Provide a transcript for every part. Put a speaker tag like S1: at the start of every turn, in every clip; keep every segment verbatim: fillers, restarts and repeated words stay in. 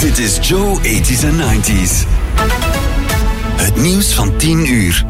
S1: Dit is Joe eighties en nineties. Het nieuws van tien uur.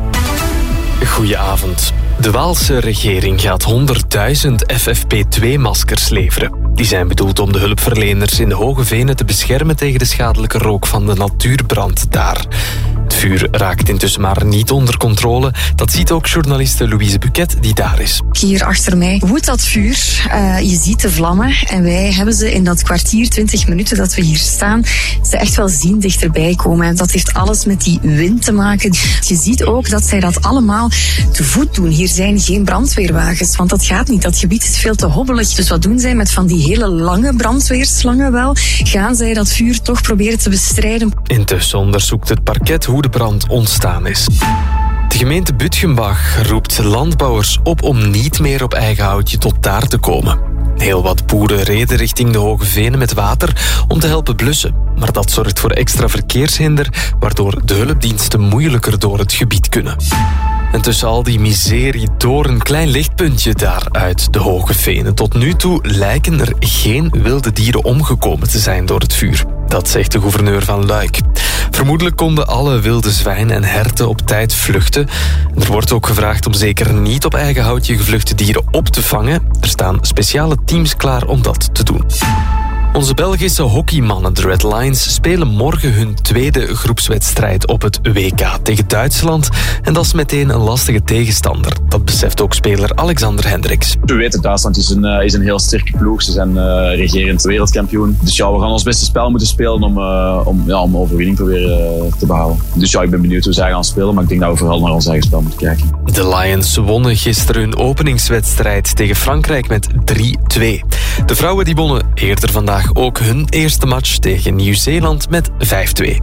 S2: Goedenavond. De Waalse regering gaat honderdduizend F F P twee maskers leveren. Die zijn bedoeld om de hulpverleners in de Hoge Venen te beschermen tegen de schadelijke rook van de natuurbrand daar. Het vuur raakt intussen maar niet onder controle. Dat ziet ook journaliste Louise Buquet, die daar is.
S3: Hier achter mij woedt dat vuur. Uh, je ziet de vlammen en wij hebben ze in dat kwartier, twintig minuten dat we hier staan, ze echt wel zien dichterbij komen. En dat heeft alles met die wind te maken. Je ziet ook dat zij dat allemaal te voet doen. Hier zijn geen brandweerwagens, want dat gaat niet. Dat gebied is veel te hobbelig. Dus wat doen zij met van die hele lange brandweerslangen wel? Gaan zij dat vuur toch proberen te bestrijden?
S2: Intussen onderzoekt het parket hoe de brand ontstaan is. De gemeente Butgenbach roept landbouwers op om niet meer op eigen houtje tot daar te komen. Heel wat boeren reden richting de Hoge Venen met water om te helpen blussen. Maar dat zorgt voor extra verkeershinder, waardoor de hulpdiensten moeilijker door het gebied kunnen. En tussen al die miserie door een klein lichtpuntje daar uit de Hoge Venen. Tot nu toe lijken er geen wilde dieren omgekomen te zijn door het vuur. Dat zegt de gouverneur van Luik. Vermoedelijk konden alle wilde zwijnen en herten op tijd vluchten. Er wordt ook gevraagd om zeker niet op eigen houtje gevluchte dieren op te vangen. Er staan speciale teams klaar om dat te doen. Onze Belgische hockeymannen, de Red Lions, spelen morgen hun tweede groepswedstrijd op het W K tegen Duitsland. En dat is meteen een lastige tegenstander. Dat beseft ook speler Alexander Hendricks.
S4: We weten, Duitsland is een, uh, is een heel sterke ploeg. Ze zijn uh, regerend wereldkampioen. Dus ja, we gaan ons beste spel moeten spelen om, uh, om, ja, om overwinning proberen uh, te behalen. Dus ja, ik ben benieuwd hoe zij gaan spelen, maar ik denk dat we vooral naar ons eigen spel moeten kijken.
S2: De Lions wonnen gisteren hun openingswedstrijd tegen Frankrijk met drie twee. De vrouwen die wonnen eerder vandaag ook hun eerste match tegen Nieuw-Zeeland met vijf twee.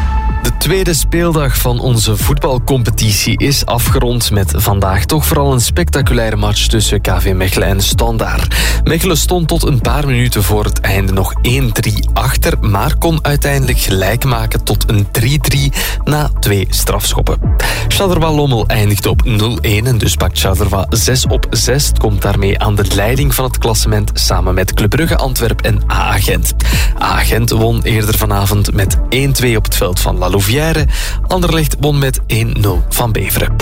S2: De tweede speeldag van onze voetbalcompetitie is afgerond met vandaag toch vooral een spectaculaire match tussen K V Mechelen en Standaard. Mechelen stond tot een paar minuten voor het einde nog één drie achter, maar kon uiteindelijk gelijk maken tot een drie drie na twee strafschoppen. Charleroi Lommel eindigde op nul een en dus pakt Charleroi zes op zes. Het komt daarmee aan de leiding van het klassement samen met Club Brugge, Antwerp en A Gent. A Gent won eerder vanavond met één twee op het veld van La Louvière. Anderlecht won met één nul van Beveren.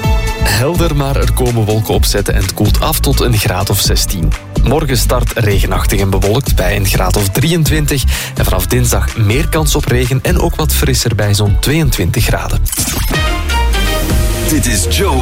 S2: Helder, maar er komen wolken opzetten en het koelt af tot een graad of zestien. Morgen start regenachtig en bewolkt bij een graad of drieëntwintig. En vanaf dinsdag meer kans op regen en ook wat frisser bij zo'n tweeëntwintig graden.
S1: Dit is Joe